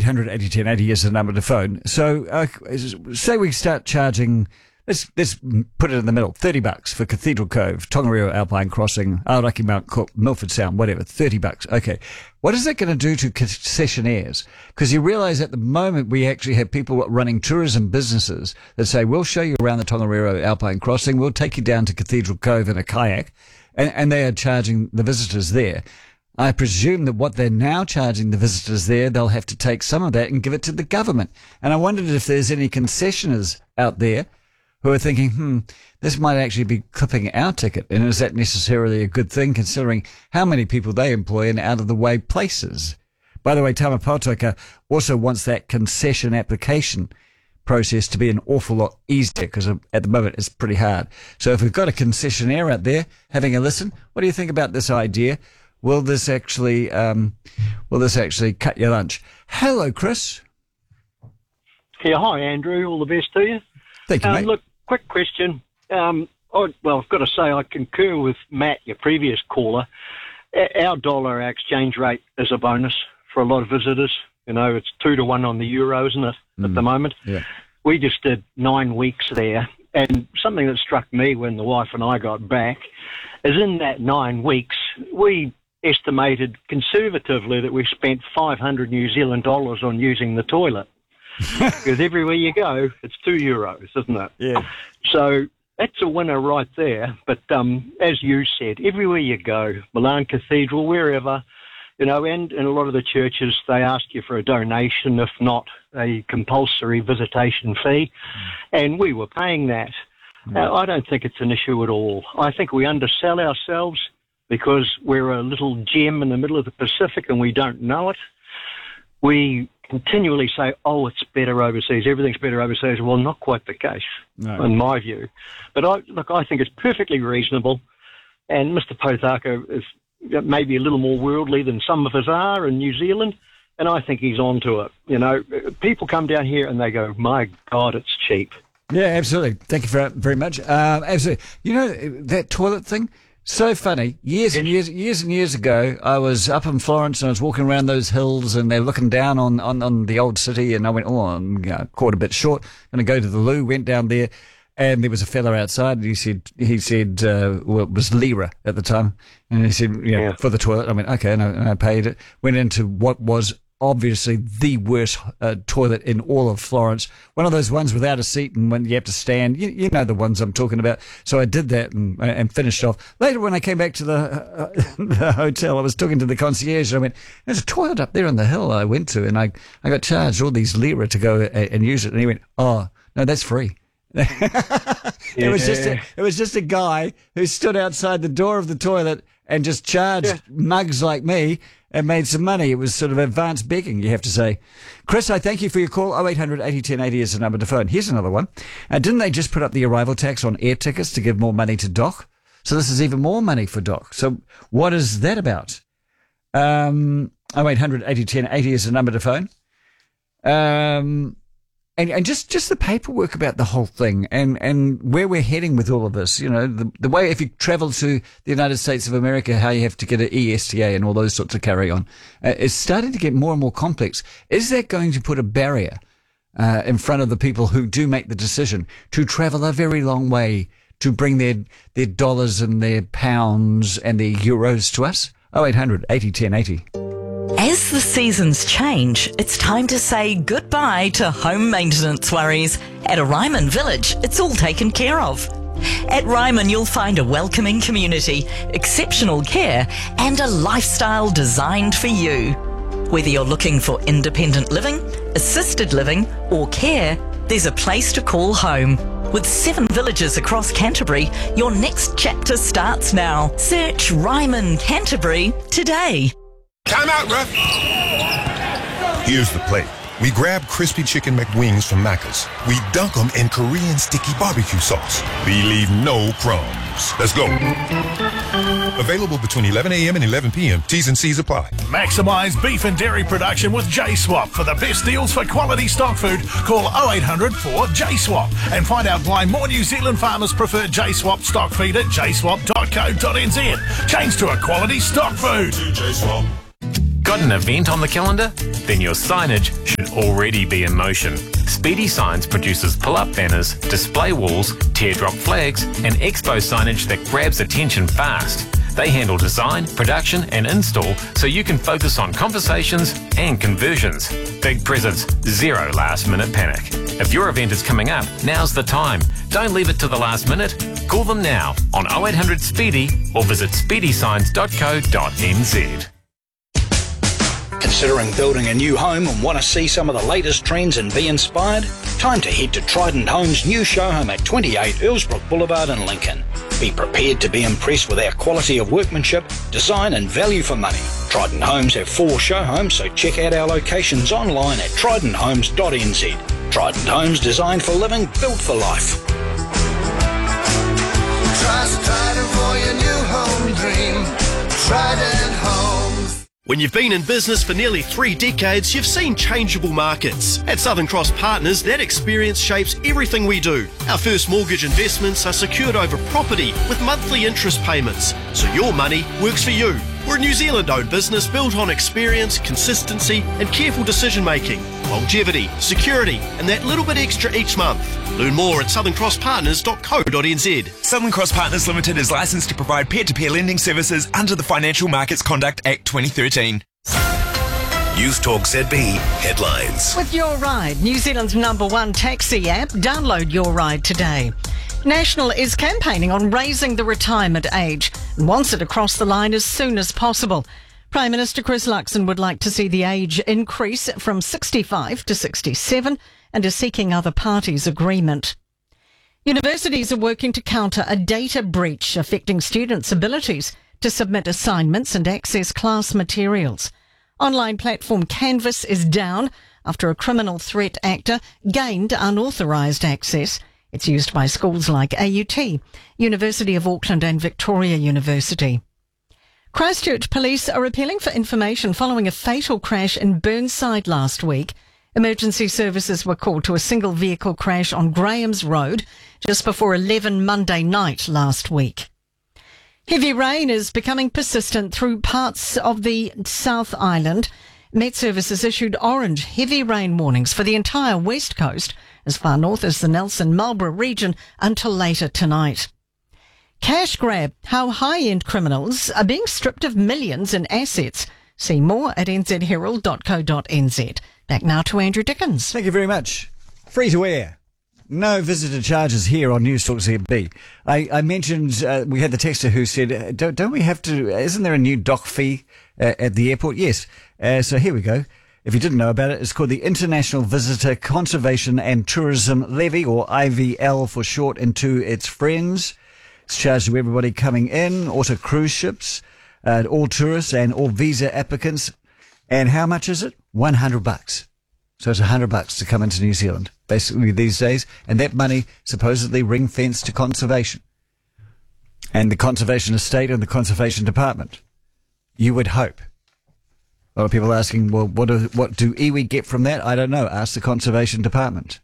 0800 8010 80 is the number to phone. So say we start charging, let's put it in the middle, $30 for Cathedral Cove, Tongariro Alpine Crossing, Aoraki Mount Cook, Milford Sound, whatever, $30. Okay. What is that going to do to concessionaires? Because you realise at the moment we actually have people running tourism businesses that say, we'll show you around the Tongariro Alpine Crossing, we'll take you down to Cathedral Cove in a kayak, and they are charging the visitors there. I presume that what they're now charging the visitors there, they'll have to take some of that and give it to the government. And I wondered if there's any concessioners out there who are thinking, this might actually be clipping our ticket. And is that necessarily a good thing, considering how many people they employ in out-of-the-way places? By the way, Tama Pautoka also wants that concession application process to be an awful lot easier, because at the moment it's pretty hard. So if we've got a concessionaire out there having a listen, what do you think about this idea? Will this actually cut your lunch? Hello, Chris. Yeah, hi, Andrew. All the best to you. Thank you, mate. Look, quick question. I've got to say I concur with Matt, your previous caller. Our dollar exchange rate is a bonus for a lot of visitors. You know, it's 2-1 on the euro, isn't it, at the moment? Yeah. We just did 9 weeks there, and something that struck me when the wife and I got back is in that 9 weeks, we estimated conservatively that we spent 500 New Zealand dollars on using the toilet. Because everywhere you go, it's €2, isn't it? Yeah. So that's a winner right there. But as you said, everywhere you go, Milan Cathedral, wherever, you know, and in a lot of the churches, they ask you for a donation, if not a compulsory visitation fee. And we were paying that. I don't think it's an issue at all. I think we undersell ourselves because we're a little gem in the middle of the Pacific and we don't know it. We continually say, oh, it's better overseas, everything's better overseas. Well, not quite the case, in my view. But I think it's perfectly reasonable, and Mr. Pothaka is maybe a little more worldly than some of us are in New Zealand, and I think he's on to it. You know, people come down here and they go, my God, it's cheap. Yeah, absolutely. Thank you very much. Absolutely. You know, that toilet thing? So funny. Years and years ago, I was up in Florence and I was walking around those hills and they're looking down on the old city, and I went, I'm caught a bit short. Going to go to the loo, went down there, and there was a fella outside. And he said, well, it was lira at the time. And he said, for the toilet. I went, okay, and I paid it. Went into what was obviously the worst toilet in all of Florence. One of those ones without a seat and when you have to stand. You know the ones I'm talking about. So I did that and finished off. Later, when I came back to the hotel, I was talking to the concierge. And I went, there's a toilet up there on the hill I went to, and I got charged all these lira to go and use it. And he went, oh, no, that's free. It was just a guy who stood outside the door of the toilet and just charged mugs like me and made some money. It was sort of advanced begging, you have to say. Chris, I thank you for your call. 0800 80 10 80 is the number to phone. Here's another one. Didn't they just put up the arrival tax on air tickets to give more money to Doc? So this is even more money for Doc. So what is that about? 0800 80 10 80 is the number to phone. And just the paperwork about the whole thing and where we're heading with all of this, you know, the way if you travel to the United States of America, how you have to get an ESTA and all those sorts of carry on. It's starting to get more and more complex. Is that going to put a barrier in front of the people who do make the decision to travel a very long way to bring their dollars and their pounds and their euros to us? 0800 80 10 80. As the seasons change, it's time to say goodbye to home maintenance worries. At Ryman Village, it's all taken care of. At Ryman, you'll find a welcoming community, exceptional care, and a lifestyle designed for you. Whether you're looking for independent living, assisted living, or care, there's a place to call home. With 7 villages across Canterbury, your next chapter starts now. Search Ryman Canterbury today. Time out, ref. Here's the play. We grab crispy chicken McWings from Macca's. We dunk them in Korean sticky barbecue sauce. We leave no crumbs. Let's go. Available between 11 a.m. and 11 p.m. T's and C's apply. Maximise beef and dairy production with J-Swap. For the best deals for quality stock food, call 0800 4JSWAP and find out why more New Zealand farmers prefer J-Swap stock feed at jswap.co.nz. Change to a quality stock food. J-Swap. Got Got an event on the calendar? Then your signage should already be in motion. Speedy Signs produces pull-up banners, display walls, teardrop flags, and expo signage that grabs attention fast. They handle design, production, and install so you can focus on conversations and conversions. Big presents, zero last-minute panic. If your event is coming up, now's the time. Don't leave it to the last minute. Call them now on 0800 Speedy or visit speedysigns.co.nz. Considering building a new home and want to see some of the latest trends and be inspired? Time to head to Trident Homes' new show home at 28 Earlsbrook Boulevard in Lincoln. Be prepared to be impressed with our quality of workmanship, design and value for money. Trident Homes have 4 show homes, so check out our locations online at tridenthomes.nz. Trident Homes, designed for living, built for life. Trust Trident for your new home dream. Trident Homes. When you've been in business for nearly 3 decades, you've seen changeable markets. At Southern Cross Partners, that experience shapes everything we do. Our first mortgage investments are secured over property with monthly interest payments, so your money works for you. We're a New Zealand-owned business built on experience, consistency and careful decision-making, longevity, security and that little bit extra each month. Learn more at southern-cross-partners.co.nz. Southern Cross Partners Limited is licensed to provide peer-to-peer lending services under the Financial Markets Conduct Act 2013. News Talk ZB headlines. With Your Ride, New Zealand's #1 taxi app, download Your Ride today. National is campaigning on raising the retirement age and wants it across the line as soon as possible. Prime Minister Chris Luxon would like to see the age increase from 65 to 67 and is seeking other parties' agreement. Universities are working to counter a data breach affecting students' abilities to submit assignments and access class materials. Online platform Canvas is down after a criminal threat actor gained unauthorised access. It's used by schools like AUT, University of Auckland and Victoria University. Christchurch police are appealing for information following a fatal crash in Burnside last week. Emergency services were called to a single vehicle crash on Graham's Road just before 11 Monday night last week. Heavy rain is becoming persistent through parts of the South Island. Met Services issued orange heavy rain warnings for the entire west coast, as far north as the Nelson-Marlborough region, until later tonight. Cash grab, how high-end criminals are being stripped of millions in assets. See more at nzherald.co.nz. Back now to Andrew Dickens. Thank you very much. Free to air. No visitor charges here on News Talk ZB. I mentioned we had the texter who said, don't we have to, isn't there a new dock fee at the airport? Yes. So here we go. If you didn't know about it, it's called the International Visitor Conservation and Tourism Levy, or IVL for short, and to its friends. It's charged to everybody coming in, also cruise ships, all tourists and all visa applicants. And how much is it? $100. So it's $100 to come into New Zealand, basically these days. And that money supposedly ring-fenced to conservation. And the Conservation Estate and the Conservation Department. You would hope. A lot of people asking, well, what do iwi get from that? I don't know. Ask the Conservation Department.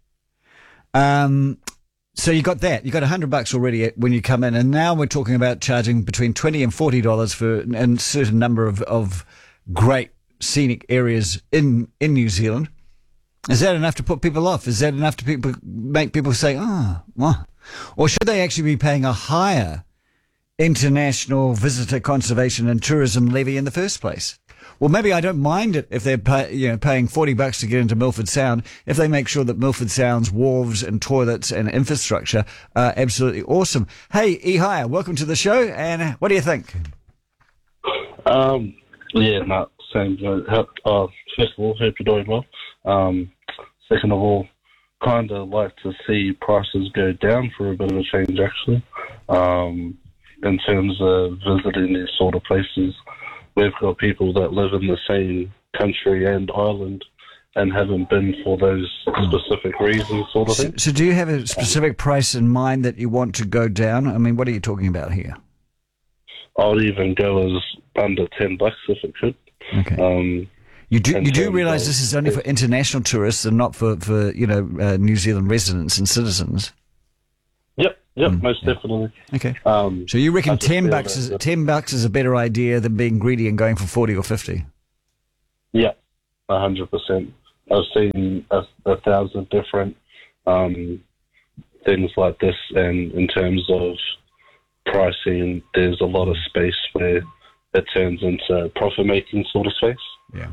So you got that. You got $100 already when you come in. And now we're talking about charging between $20 and $40 for a certain number of great scenic areas in New Zealand. Is that enough to put people off? Is that enough to make people say, well? Or should they actually be paying a higher international visitor conservation and tourism levy in the first place? Well, maybe I don't mind it if they're paying $40 to get into Milford Sound, if they make sure that Milford Sound's wharves and toilets and infrastructure are absolutely awesome. Hey, Ihaya, welcome to the show, and what do you think? Same. First of all, hope you're doing well. Second of all, kind of like to see prices go down for a bit of a change, actually. In terms of visiting these sort of places, we've got people that live in the same country and island and haven't been for those specific reasons, sort of thing. So do you have a specific price in mind that you want to go down? I mean, what are you talking about here? I'd even go as under $10 if it could. Okay. You do realise this is only for international tourists and not for New Zealand residents and citizens. Yep, most definitely. Okay. So you reckon $10 is a better idea than being greedy and going for 40 or 50? Yeah, 100%. I've seen a 1,000 different things like this, and in terms of pricing, there's a lot of space where it turns into profit-making sort of space. Yeah.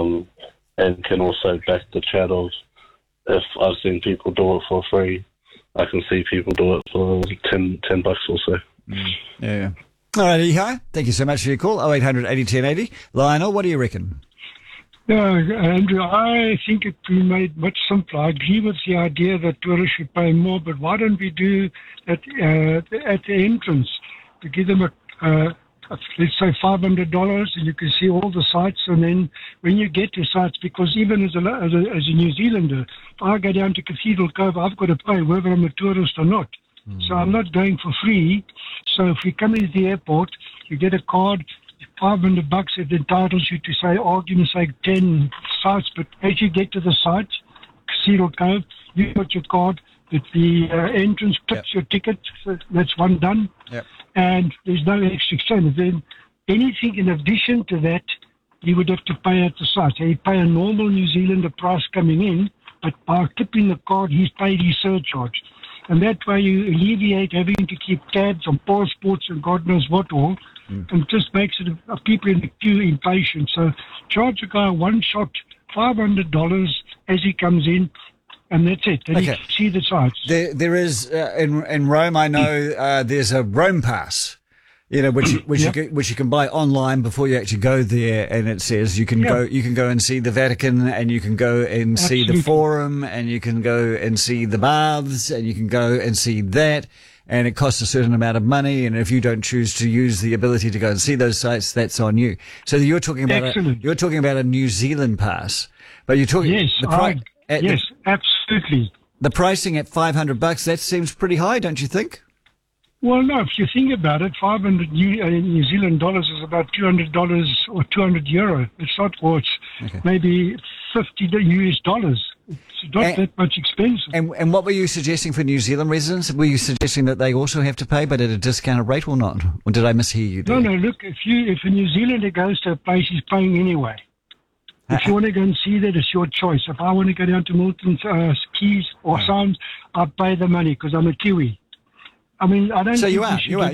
And can also back the chat of, if I've seen people do it for free, I can see people do it for $10 or so. Yeah. All right, Ihai, thank you so much for your call. 0800 80 10 80. Lionel, what do you reckon? No, Andrew, I think it could be made much simpler. I agree with the idea that tourists should pay more, but why don't we do at the entrance to give them let's say $500, and you can see all the sites, and then when you get to sites, because even as a New Zealander, if I go down to Cathedral Cove, I've got to pay whether I'm a tourist or not. So I'm not going for free. So if you come into the airport, you get a card, $500, it entitles you to say, argument say 10 sites, but as you get to the site, Cathedral Cove, you got your card, at the entrance clips your ticket, so that's one done. Yep. And there's no extra expense. Then anything in addition to that, you would have to pay at the site. So you pay a normal New Zealander price coming in, but by clipping the card, he's paid his surcharge. And that way you alleviate having to keep tabs on passports and God knows what all, and just makes it people in the queue impatient. So charge a guy one shot, $500 as he comes in, and that's it. Then you can see the sites. There is in Rome. I know there's a Rome Pass, which you can buy online before you actually go there, and it says you can go and see the Vatican, and you can go and see the Forum, and you can go and see the baths, and you can go and see that. And it costs a certain amount of money, and if you don't choose to use the ability to go and see those sites, that's on you. So you're talking about a New Zealand pass, but you're talking yes, absolutely. The pricing at $500, that seems pretty high, don't you think? Well, no, if you think about it, 500 New Zealand dollars is about $200 or 200 euro. It's not, or it's maybe $50 US. It's not that much expensive. And what were you suggesting for New Zealand residents? Were you suggesting that they also have to pay, but at a discounted rate or not? Or did I mishear you there? No, look, if a New Zealander goes to a place, he's paying anyway. If you want to go and see that, it's your choice. If I want to go down to Milton Keys or Sounds, I pay the money because I'm a Kiwi. I mean, I don't. So think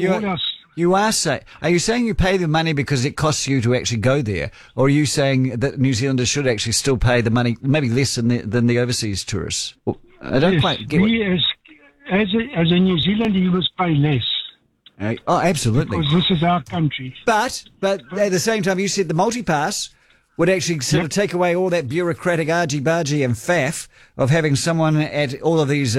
are you saying you pay the money because it costs you to actually go there, or are you saying that New Zealanders should actually still pay the money, maybe less than the overseas tourists? I don't quite get it. As a New Zealander, you must pay less. Oh, absolutely. Because this is our country. But at the same time, you said the multi-pass would actually sort of take away all that bureaucratic argy-bargy and faff of having someone at all of these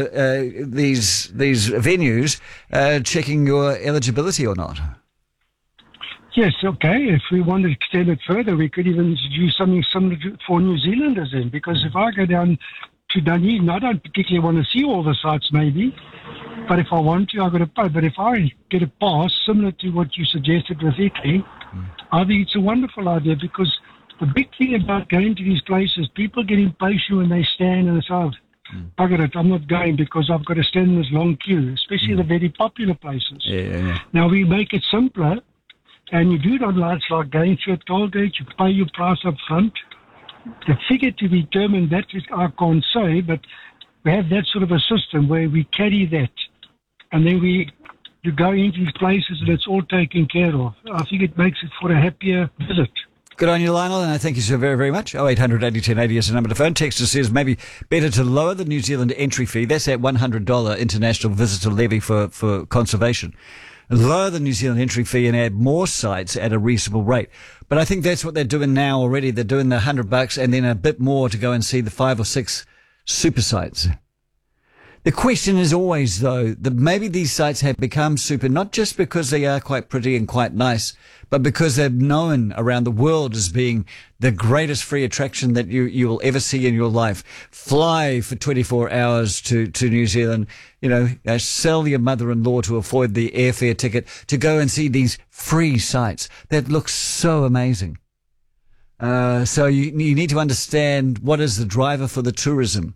venues checking your eligibility or not. Yes, okay. If we want to extend it further, we could even do something similar for New Zealanders then, because if I go down to Dunedin, I don't particularly want to see all the sites maybe, but if I want to, I've got to pay. But if I get a pass, similar to what you suggested with Italy, I think it's a wonderful idea, because the big thing about going to these places, people get impatient when they stand and say, bugger it, I'm not going because I've got to stand in this long queue, especially the very popular places. Now we make it simpler, and you do it online. It's like going through a toll gate, you pay your price up front. The figure to be determined, that is, I can't say, but we have that sort of a system where we carry that, and then you go into these places and it's all taken care of. I think it makes it for a happier visit. Good on you, Lionel, and I thank you so very, very much. 0800 80 10 80 is the number to phone. Texter says maybe better to lower the New Zealand entry fee. That's that $100 international visitor levy for conservation. Lower the New Zealand entry fee and add more sites at a reasonable rate. But I think that's what they're doing now already. They're doing the $100 and then a bit more to go and see the 5 or 6 super sites. The question is always, though, that maybe these sites have become super, not just because they are quite pretty and quite nice, but because they're known around the world as being the greatest free attraction that you will ever see in your life. Fly for 24 hours to New Zealand, sell your mother-in-law to avoid the airfare ticket to go and see these free sites that look so amazing. So you need to understand what is the driver for the tourism.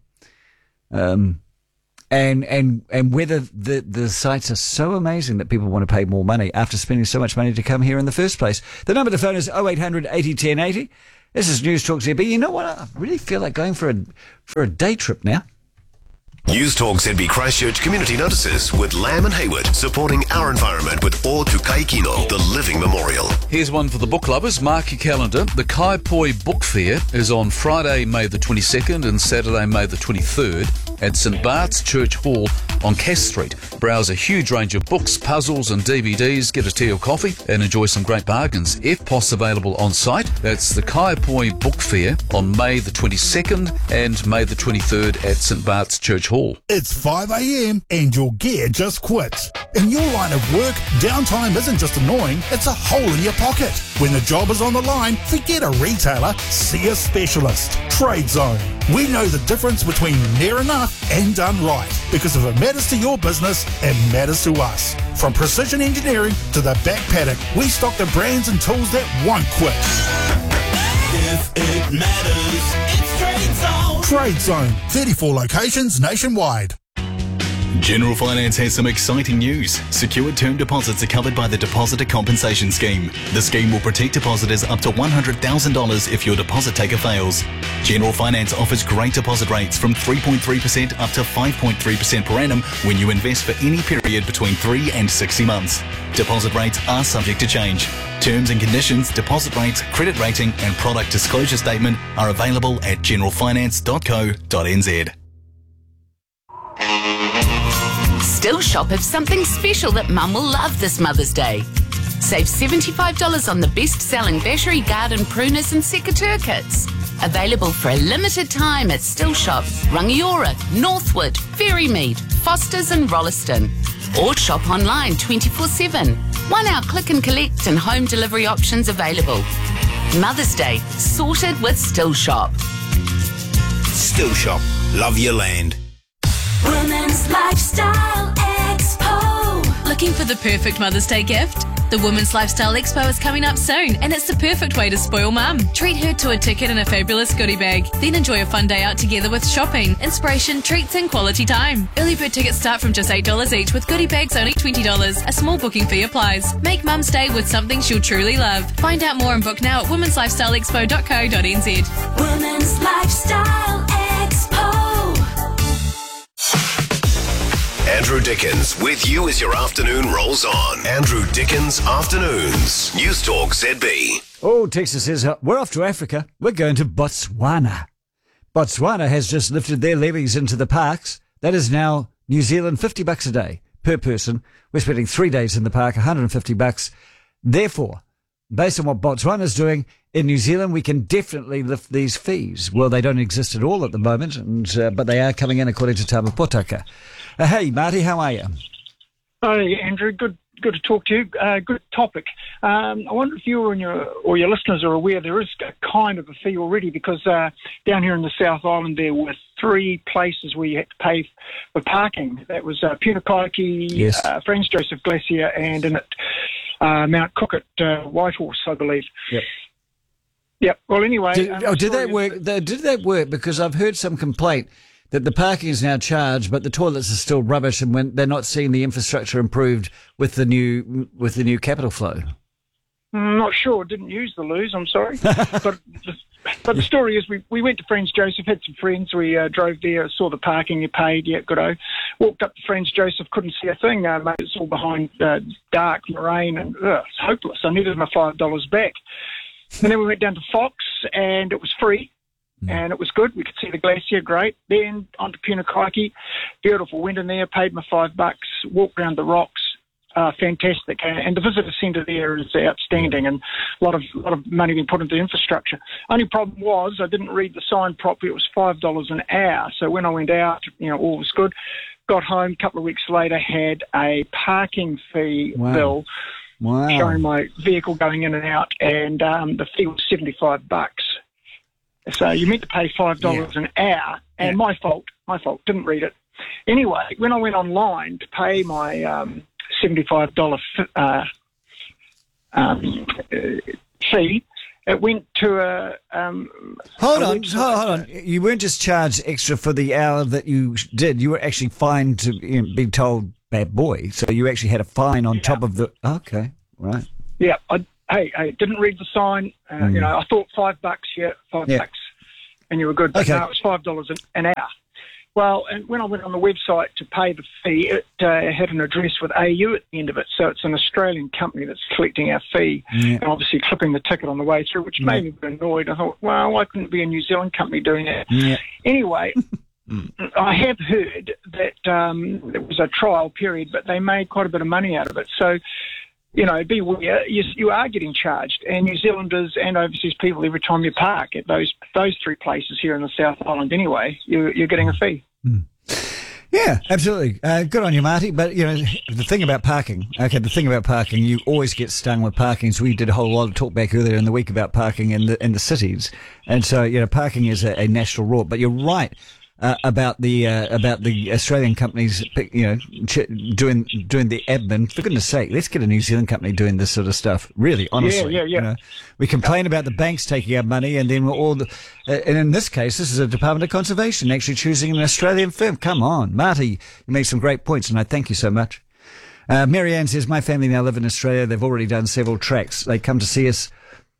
And whether the sites are so amazing that people want to pay more money after spending so much money to come here in the first place. The number to phone is 0800 80 10 80. This is News Talk ZB. You know what? I really feel like going for a day trip now. News Talk ZB Christchurch Community Notices with Lamb and Hayward, supporting our environment with O Tu Kai Kino, the Living Memorial. Here's one for the book lovers. Mark your calendar. The Kai Poi Book Fair is on Friday, May the 22nd and Saturday, May the 23rd at St Bart's Church Hall on Cass Street. Browse a huge range of books, puzzles and DVDs, get a tea or coffee and enjoy some great bargains. FPOS available on site. That's the Kai Poi Book Fair on May the 22nd and May the 23rd at St Bart's Church Hall. It's 5 a.m. and your gear just quits. In your line of work, downtime isn't just annoying, it's a hole in your pocket. When the job is on the line, forget a retailer, see a specialist. Trade Zone. We know the difference between near enough and done right, because if it matters to your business, it matters to us. From precision engineering to the back paddock, we stock the brands and tools that won't quit. If it matters, it's Trade Zone. Trade Zone, 34 locations nationwide. General Finance has some exciting news. Secured term deposits are covered by the Depositor Compensation Scheme. The scheme will protect depositors up to $100,000 if your deposit taker fails. General Finance offers great deposit rates from 3.3% up to 5.3% per annum when you invest for any period between 3 and 60 months. Deposit rates are subject to change. Terms and conditions, deposit rates, credit rating and product disclosure statement are available at generalfinance.co.nz. Still Shop have something special that Mum will love this Mother's Day. Save $75 on the best-selling battery garden pruners and secateur kits. Available for a limited time at Still Shop, Rangiora, Northwood, Ferrymead, Fosters and Rolleston. Or shop online 24/7. 1 hour click and collect and home delivery options available. Mother's Day, sorted with Still Shop. Still Shop. Love your land. Women's Lifestyle Expo. Looking for the perfect Mother's Day gift? The Women's Lifestyle Expo is coming up soon, and it's the perfect way to spoil Mum. Treat her to a ticket and a fabulous goodie bag. Then enjoy a fun day out together with shopping, inspiration, treats and quality time. Early bird tickets start from just $8 each, with goodie bags only $20. A small booking fee applies. Make Mum's Day with something she'll truly love. Find out more and book now at womenslifestyleexpo.co.nz. Women's Lifestyle Expo. Andrew Dickens with you as your afternoon rolls on. Andrew Dickens Afternoons. News Talk ZB. Oh, Texas says, we're off to Africa. We're going to Botswana. Botswana has just lifted their levies into the parks. That is now New Zealand $50 a day per person. We're spending 3 days in the park, $150. Therefore, based on what Botswana's doing, in New Zealand, we can definitely lift these fees. Well, they don't exist at all at the moment, but they are coming in according to Tama Potaka. Hey, Marty, how are you? Hi, Andrew. Good to talk to you. Good topic. I wonder if you or your listeners are aware there is a kind of a fee already, because down here in the South Island there were 3 places where you had to pay for parking. That was Punakaiki, Yes. Franz Joseph Glacier, and in Mount Cook at Whitehorse, I believe. Yep. Yep. Well, anyway. Did that work? Did that work? Because I've heard some complaint that the parking is now charged, but the toilets are still rubbish, and when they're not seeing the infrastructure improved with the new capital flow. I'm not sure. Didn't use the loos. I'm sorry. but the story is we went to Franz Joseph, had some friends. We drove there, saw the parking, you paid, yeah, good-o. Walked up to Franz Joseph, couldn't see a thing. Mate, it's all behind dark rain, and it's hopeless. I needed my $5 back. And then we went down to Fox, and it was free. And it was good. We could see the glacier, great. Then on to Punakaiki, beautiful. Went in there, paid my $5, walked around the rocks, fantastic. And the visitor centre there is outstanding, and a lot of money being put into infrastructure. Only problem was I didn't read the sign properly. It was $5 an hour. So when I went out, all was good. Got home a couple of weeks later, had a parking fee bill. Wow. Showing my vehicle going in and out, and the fee was $75. So you meant to pay $5 an hour, and my fault, didn't read it. Anyway, when I went online to pay my $75 fee, it went to a... Hold on. You weren't just charged extra for the hour that you did. You were actually fined to be told bad boy. So you actually had a fine on top of the... Okay, right. Yeah, I hey, didn't read the sign. You know, I thought $5, $5, and you were good. But no, it was $5 an hour. Well, and when I went on the website to pay the fee, it had an address with AU at the end of it. So it's an Australian company that's collecting our fee and obviously clipping the ticket on the way through, which made me a bit annoyed. I thought, well, why couldn't it be a New Zealand company doing that? Anyway, I have heard that there was a trial period, but they made quite a bit of money out of it. So, you know, beware, you are getting charged. And New Zealanders and overseas people, every time you park at those three places here in the South Island anyway, you're getting a fee. Yeah, absolutely. Good on you, Marty. But, you know, the thing about parking, you always get stung with parking. So we did a whole lot of talk back earlier in the week about parking in the cities. And so, you know, parking is a national law. But you're right. About the Australian companies, you know, doing the admin. For goodness sake, let's get a New Zealand company doing this sort of stuff. Really, honestly, yeah. You know, we complain about the banks taking our money, and then and in this case, this is a Department of Conservation actually choosing an Australian firm. Come on, Marty, you made some great points, and I thank you so much. Mary Ann says, my family now live in Australia. They've already done several tracks. They come to see us,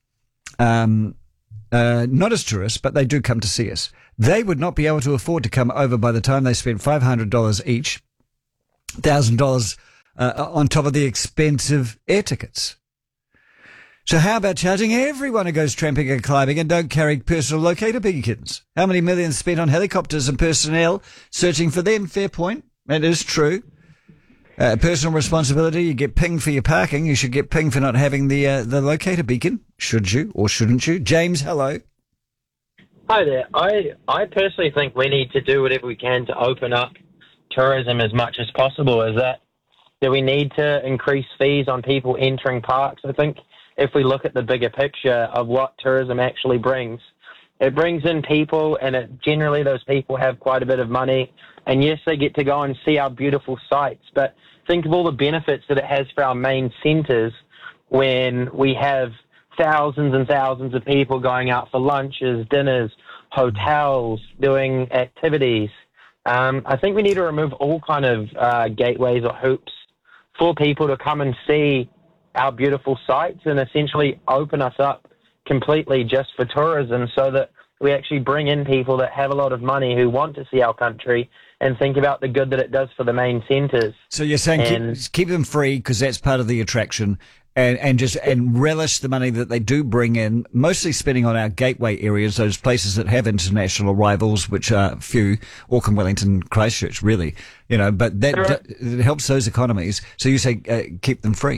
not as tourists, but they do come to see us. They would not be able to afford to come over by the time they spent $500 each, $1,000 on top of the expensive air tickets. So how about charging everyone who goes tramping and climbing and don't carry personal locator beacons? How many millions spent on helicopters and personnel searching for them? Fair point. That is true. Personal responsibility, you get pinged for your parking. You should get pinged for not having the locator beacon. Should you or shouldn't you? James, hello. Hi there. I personally think we need to do whatever we can to open up tourism as much as possible. Do we need to increase fees on people entering parks? I think if we look at the bigger picture of what tourism actually brings, it brings in people, and generally those people have quite a bit of money. And yes, they get to go and see our beautiful sites, but think of all the benefits that it has for our main centres when we have thousands and thousands of people going out for lunches, dinners, hotels, doing activities. I think we need to remove all kind of gateways or hoops for people to come and see our beautiful sites and essentially open us up completely just for tourism so that we actually bring in people that have a lot of money who want to see our country and think about the good that it does for the main centres. So you're saying keep them free because that's part of the attraction. And relish the money that they do bring in, mostly spending on our gateway areas, those places that have international arrivals, which are few, Auckland, Wellington, Christchurch, really, you know, but it helps those economies. So you say keep them free.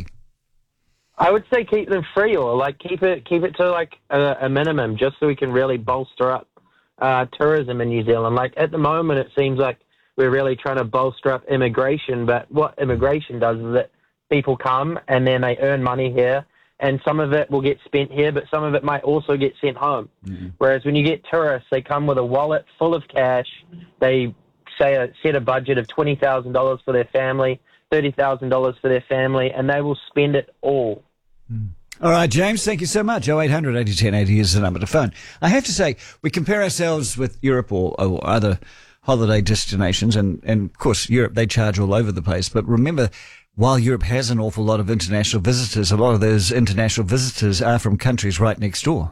I would say keep them free, or like keep it to like a minimum, just so we can really bolster up tourism in New Zealand. Like at the moment, it seems like we're really trying to bolster up immigration, but what immigration does is that people come and then they earn money here, and some of it will get spent here, but some of it might also get sent home. Whereas when you get tourists, they come with a wallet full of cash. They set a budget of $20,000 for their family, $30,000 for their family, and they will spend it all. All right, James, thank you so much. 0800 80 10 80 is the number to phone. I have to say, we compare ourselves with Europe or other holiday destinations, and of course, Europe, they charge all over the place. But remember, while Europe has an awful lot of international visitors, a lot of those international visitors are from countries right next door.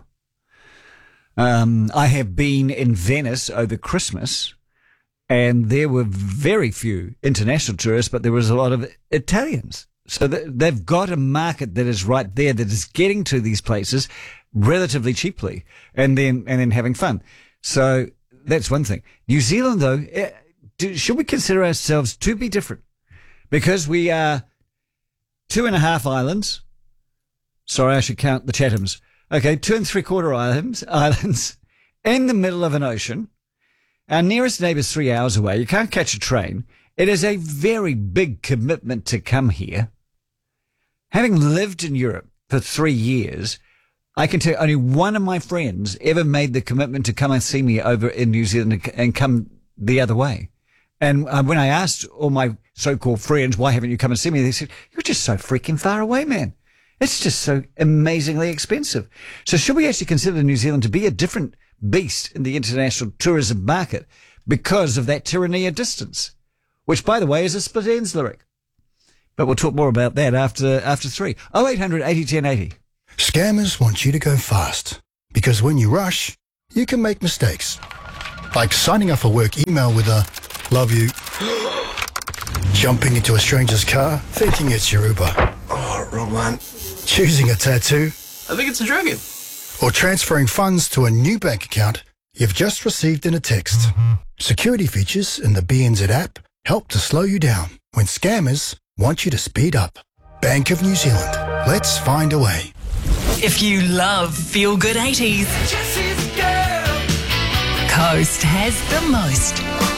I have been in Venice over Christmas, and there were very few international tourists, but there was a lot of Italians. So they've got a market that is right there that is getting to these places relatively cheaply and then having fun. So that's one thing. New Zealand, though, should we consider ourselves to be different? Because we are 2.5 islands. Sorry, I should count the Chathams. Okay, 2 3/4 islands in the middle of an ocean. Our nearest neighbour's 3 hours away. You can't catch a train. It is a very big commitment to come here. Having lived in Europe for 3 years, I can tell you only one of my friends ever made the commitment to come and see me over in New Zealand and come the other way. And when I asked all my so-called friends, why haven't you come and see me? They said, you're just so freaking far away, man. It's just so amazingly expensive. So should we actually consider New Zealand to be a different beast in the international tourism market because of that tyranny of distance? Which, by the way, is a Split Enz lyric. But we'll talk more about that after 3. 0800 80 10 80. Scammers want you to go fast, because when you rush, you can make mistakes. Like signing up for work email with a "love you," jumping into a stranger's car thinking it's your Uber. Oh, wrong one. Choosing a tattoo. I think it's a dragon. Or transferring funds to a new bank account you've just received in a text. Security features in the BNZ app help to slow you down when scammers want you to speed up. Bank of New Zealand. Let's find a way. If you love Feel Good 80s, Coast has the most.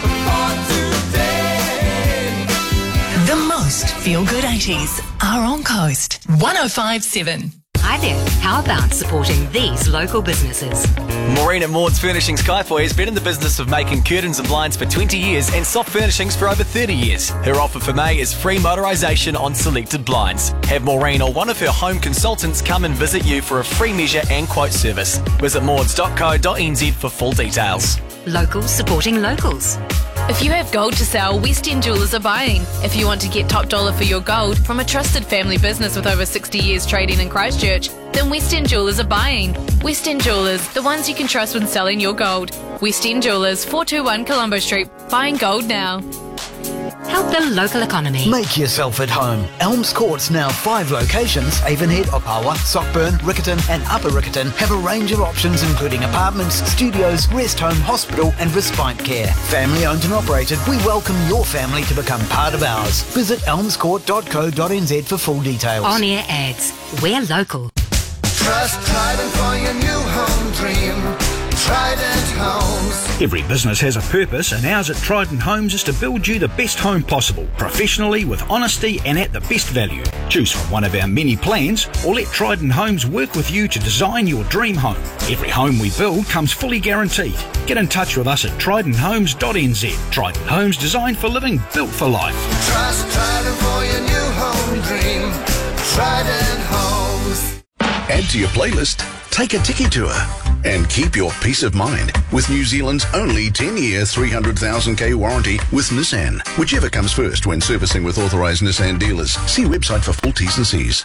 The most Feel Good 80s are on Coast 105.7. Hi there. How about supporting these local businesses? Maureen at Maud's Furnishings Kaiapoi has been in the business of making curtains and blinds for 20 years and soft furnishings for over 30 years. Her offer for May is free motorisation on selected blinds. Have Maureen or one of her home consultants come and visit you for a free measure and quote service. Visit mauds.co.nz for full details. Locals supporting locals. If you have gold to sell, West End Jewellers are buying. If you want to get top dollar for your gold from a trusted family business with over 60 years trading in Christchurch, then West End Jewellers are buying. West End Jewellers, the ones you can trust when selling your gold. West End Jewellers, 421 Colombo Street. Buying gold now. Help the local economy. Make yourself at home. Elms Court's now 5 locations. Avonhead, Opawa, Sockburn, Riccarton and Upper Riccarton have a range of options including apartments, studios, rest home, hospital and respite care. Family owned and operated, we welcome your family to become part of ours. Visit elmscourt.co.nz for full details. On-air ads. We're local. Trust Trident for your new home dream. Trident Homes. Every business has a purpose, and ours at Trident Homes is to build you the best home possible, professionally, with honesty and at the best value. Choose from one of our many plans, or let Trident Homes work with you to design your dream home. Every home we build comes fully guaranteed. Get in touch with us at tridenthomes.nz. Trident Homes, designed for living, built for life. Trust Trident for your new home dream. Trident Homes. Add to your playlist, take a Tiki tour, and keep your peace of mind with New Zealand's only 10-year 300,000k warranty with Nissan. Whichever comes first when servicing with authorised Nissan dealers. See website for full T's and C's.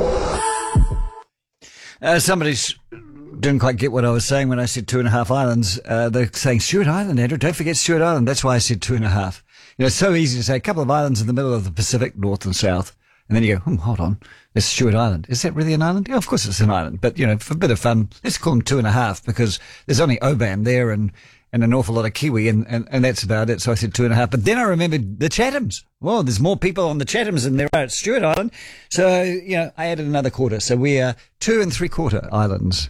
Somebody's didn't quite get what I was saying when I said 2.5 islands. They're saying Stewart Island, Andrew. Don't forget Stewart Island. That's why I said 2.5. You know, it's so easy to say a couple of islands in the middle of the Pacific, north and south. And then you go, hold on, it's Stewart Island. Is that really an island? Yeah, of course it's an island. But, you know, for a bit of fun, let's call them 2.5 because there's only Oban there and an awful lot of Kiwi and that's about it. So I said 2.5. But then I remembered the Chathams. Well, there's more people on the Chathams than there are at Stewart Island. So, you know, I added another quarter. So we are 2 3/4 islands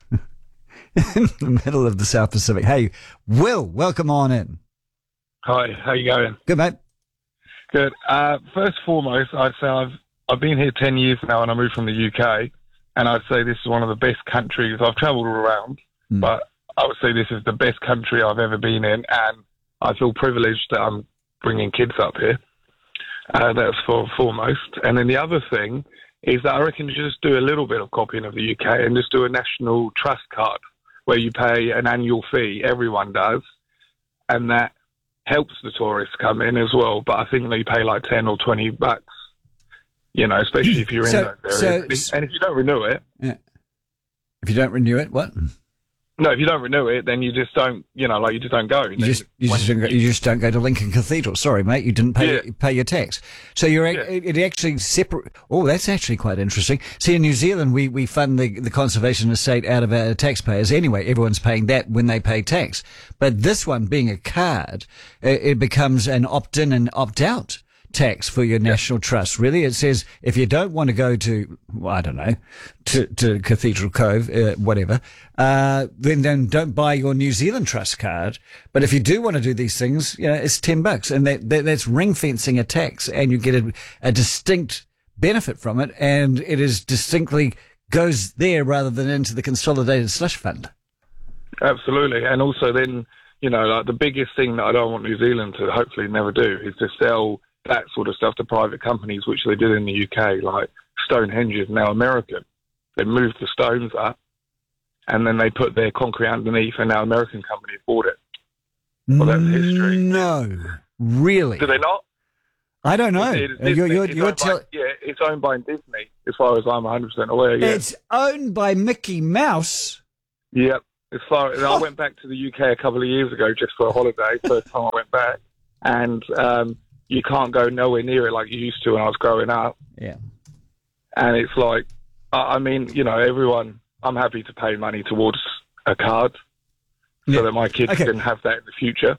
in the middle of the South Pacific. Hey, Will, welcome on in. Hi, how you going? Good, mate. Good. First and foremost, I'd say I've been here 10 years now and I moved from the UK, and I'd say this is one of the best countries. I've travelled all around, but I would say this is the best country I've ever been in, and I feel privileged that I'm bringing kids up here. That's foremost. And then the other thing is that I reckon you just do a little bit of copying of the UK and just do a national trust card where you pay an annual fee. Everyone does, and that helps the tourists come in as well, but I think they pay like 10 or 20 bucks, you know, especially if you're in those areas. And if you don't renew it... Yeah. If you don't renew it, what? No, if you don't renew it, then you just don't, you know, like you just don't go. You just don't go to Lincoln Cathedral. Sorry, mate, you didn't pay your tax. So it actually separate. Oh, that's actually quite interesting. See, in New Zealand, we fund the conservation estate out of our taxpayers anyway. Everyone's paying that when they pay tax. But this one being a card, it becomes an opt-in and opt-out tax for your National Trust. Really, it says if you don't want to go to, well, I don't know, to Cathedral Cove, whatever, then don't buy your New Zealand Trust card. But if you do want to do these things, you know, it's $10, and that's ring fencing a tax, and you get a distinct benefit from it, and it is distinctly goes there rather than into the consolidated slush fund. Absolutely, and also then, you know, like the biggest thing that I don't want New Zealand to hopefully never do is to sell that sort of stuff to private companies, which they did in the UK, like Stonehenge is now American. They moved the stones up, and then they put their concrete underneath, and now American companies bought it. Well, that's history. No, really? Do they not? I don't know. It's owned by Disney. as far as I'm 100% aware. Yeah. It's owned by Mickey Mouse. Yep. As far as I went back to the UK a couple of years ago just for a holiday, first time I went back, and you can't go nowhere near it like you used to when I was growing up. Yeah. And it's like, I mean, you know, everyone, I'm happy to pay money towards a card so that my kids can have that in the future.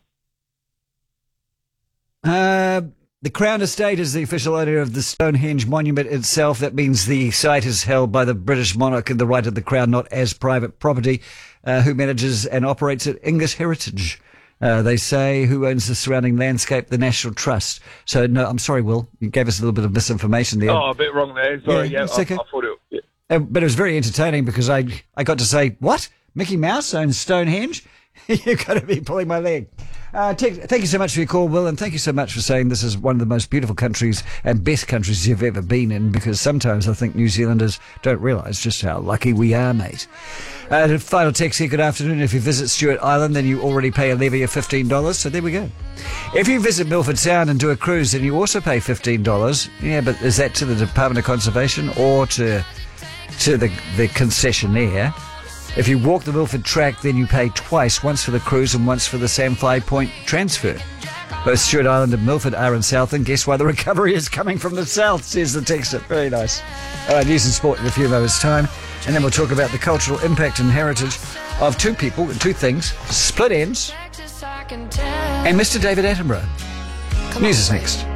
The Crown Estate is the official owner of the Stonehenge monument itself. That means the site is held by the British monarch and the right of the Crown, not as private property. Who manages and operates it? English Heritage. They say who owns the surrounding landscape? The National Trust. So, no, I'm sorry, Will. You gave us a little bit of misinformation there. Oh, a bit wrong there. Sorry, yeah, it's I okay. thought it. Yeah. But it was very entertaining because I got to say, what? Mickey Mouse owns Stonehenge? You've got to be pulling my leg. Thank you so much for your call, Will, and thank you so much for saying this is one of the most beautiful countries and best countries you've ever been in, because sometimes I think New Zealanders don't realise just how lucky we are, mate. The final text here, good afternoon. If you visit Stewart Island, then you already pay a levy of $15, so there we go. If you visit Milford Sound and do a cruise, then you also pay $15. Yeah, but is that to the Department of Conservation or to the concessionaire? If you walk the Milford track, then you pay twice, once for the cruise and once for the Samfly Point transfer. Both Stewart Island and Milford are in Southland. Guess why the recovery is coming from the south, says the texter. Very nice. All right, news and sport in a few moments' time. And then we'll talk about the cultural impact and heritage of two people and two things, Split Ends and Mr. David Attenborough. News is next.